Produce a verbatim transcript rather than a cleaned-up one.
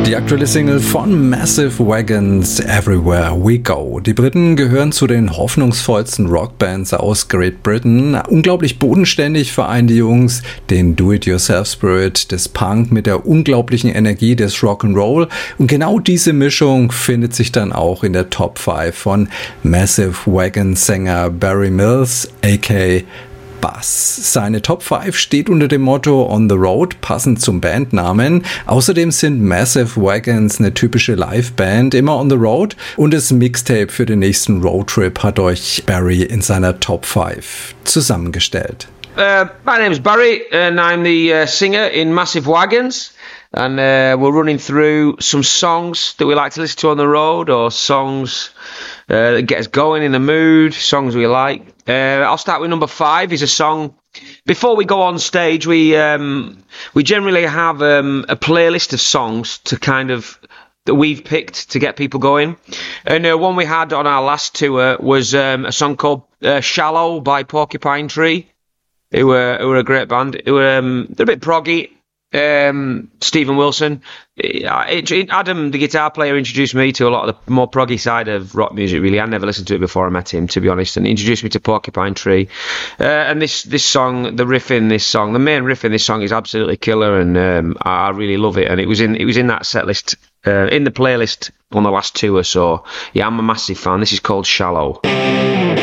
Die aktuelle Single von Massive Wagons, Everywhere We Go. Die Briten gehören zu den hoffnungsvollsten Rockbands aus Great Britain. Unglaublich bodenständig vereinen die Jungs den Do-it-yourself-Spirit des Punk mit der unglaublichen Energie des Rock'n'Roll. Und genau diese Mischung findet sich dann auch in der Top fünf von Massive Wagons Sänger Barry Mills, aka Buzz. Seine Top fünf steht unter dem Motto On the Road, passend zum Bandnamen. Außerdem sind Massive Wagons eine typische Liveband, immer on the road, und das Mixtape für den nächsten Roadtrip hat euch Barry in seiner Top fünf zusammengestellt. Uh, my name's Barry and I'm the uh, singer in Massive Wagons, and uh, we're running through some songs that we like to listen to on the road, or songs uh, that get us going in the mood, songs we like. Uh, I'll start with number five. Is a song. Before we go on stage, we um, we generally have um, a playlist of songs to kind of that we've picked to get people going. And uh, one we had on our last tour was um, a song called uh, "Shallow" by Porcupine Tree. Who were who were a great band. Who were um, they're a bit proggy. Um, Stephen Wilson, it, it, Adam, the guitar player, introduced me to a lot of the more proggy side of rock music. Really, I never listened to it before I met him, to be honest, and he introduced me to Porcupine Tree. Uh, and this this song, the riff in this song, the main riff in this song is absolutely killer, and um, I really love it. And it was in it was in that set list, uh, in the playlist on the last tour. So yeah, I'm a massive fan. This is called "Shallow."